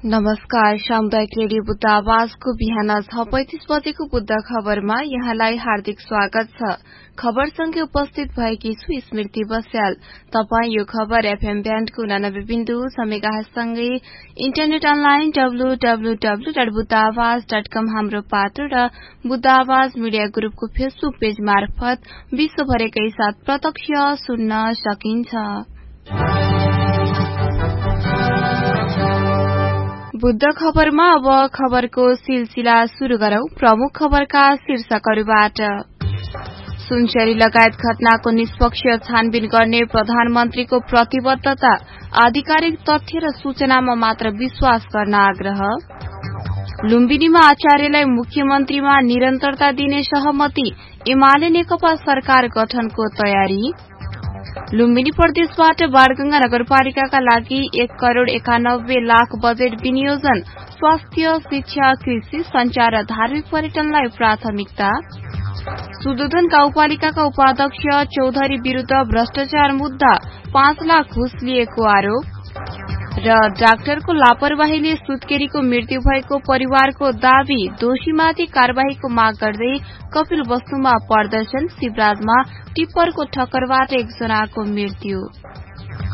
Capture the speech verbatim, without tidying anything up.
नमस्कार। सामुदायिक रेडियो बुद्ध आवाजको बिहान छ पैंतीस बजेको बुद्ध खबरमा यहाँलाई हार्दिक स्वागत छ। खबरसँगै उपस्थित भएकी छु स्मृति बस्याल। तपाई यो खबर एफएम ब्यान्डको उनानब्बे बिन्दु छ मेगाहर्जसँगै internet online W W W dot Buddha आवाज डट कम हाम्रो पात्र र बुद्ध आवाज मिडिया ग्रुपको फेसबुक पेज मार्फत विश्वभरकै साथ प्रत्यक्ष सुन्न सकिन्छ। बुद्ध खबरमा अब खबरको सिलसिला शुरू गरौं। प्रमुख खबरका शीर्षकहरूबाट। सुनचरी लगायत घटनाको निष्पक्ष छानबिन गर्ने प्रधानमन्त्रीको प्रतिबद्धता, आधिकारिक तथ्य र सूचनामा मात्र विश्वास गर्न आग्रह। लुम्बिनीमा आचार्यलाई मुख्यमन्त्रीमा निरन्तरता दिने सहमति, एमाले नेकपा सरकार गठनको तयारी। लुम्बिनी प्रदेशबाट बाणगंगा नगरपालिकाका लागि एक करोड़ एकानब्बे लाख बजेट विनियोजन, स्वास्थ्य, शिक्षा, कृषि, संचार र धार्मिक पर्यटनलाई प्राथमिकता। सुदोधन गाउँपालिकाका उपाध्यक्ष चौधरी विरूद्ध भ्रष्टाचार मुद्दा, पाँच लाख घुस लिएको आरोप। र डाक्टरको लापरवाहीले सुत्केरीको मृत्यु भएको परिवारको दावी, दोषीमाथि कार्यवाहीको माग गर्दै कपिल वस्तुमा प्रदर्शन, शिवराजमा टिप्परको ठक्करबाट एकजनाको मृत्यु।